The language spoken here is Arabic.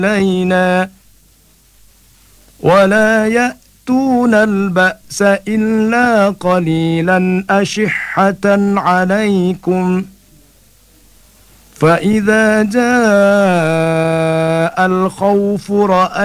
علينا ولا يأتون البأس إلا قليلا أشحة عليكم فإذا جاء الخوف رأيتم